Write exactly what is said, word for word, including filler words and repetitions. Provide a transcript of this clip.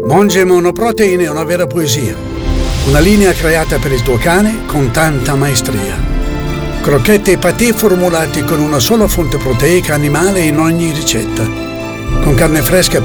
Monge Monoprotein è una vera poesia. Una linea creata per il tuo cane con tanta maestria. Crocchette e patè formulati con una sola fonte proteica animale in ogni ricetta. Con carne fresca